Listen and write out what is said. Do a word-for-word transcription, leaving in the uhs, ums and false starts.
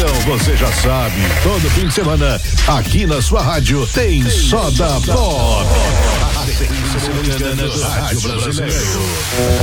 Então você já sabe, todo fim de semana, aqui na sua rádio, tem, tem Soda Pop. A Rádio Brasileiro.